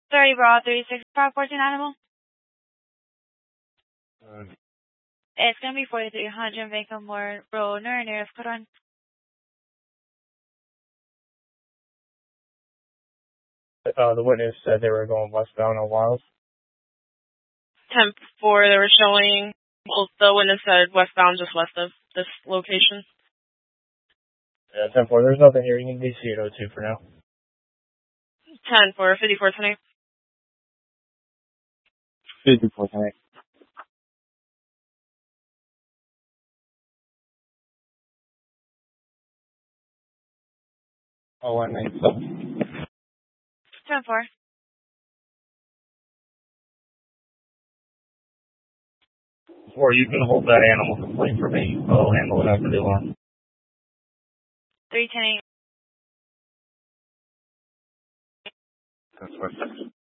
30 Broad, 3614 animal. It's going to be 4300 Vancouver Road, near Coron. The witness said they were going westbound on Wiles. 10-4, they were showing, well, the witness said westbound just west of this location. Yeah, 10-4, there's nothing here. You can DC at 02 for now. 10-4, 54 tonight. 54 tonight. Oh, 197. 10-4. Or you can hold that animal complaint for me. I'll handle it after the alarm. 310-8. That's what